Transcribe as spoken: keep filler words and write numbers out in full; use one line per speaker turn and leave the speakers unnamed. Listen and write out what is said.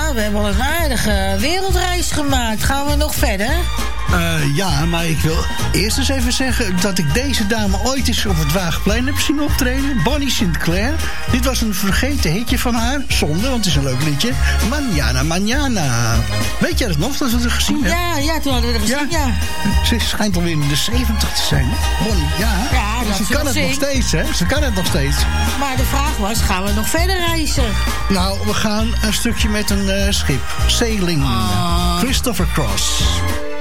Nou, we hebben al een aardige wereldreis gemaakt. Gaan we nog verder?
Uh, ja, maar ik wil eerst eens even zeggen dat ik deze dame ooit eens op het Waagplein heb zien optreden. Bonnie Sinclair. Dit was een vergeten hitje van haar. Zonde, want het is een leuk liedje. Manana, manana. Weet jij dat nog, dat we het gezien hebben?
Ja, ja, toen hadden we het gezien, ja. ja.
Ze schijnt alweer in de zeventig te zijn, hè? Bonnie, ja.
Ja, dat
ze kan het nog steeds, hè? Ze kan het nog steeds.
Maar de vraag was, gaan we nog verder reizen?
Nou, we gaan een stukje met een uh, schip. Sailing.
Oh.
Christopher Cross.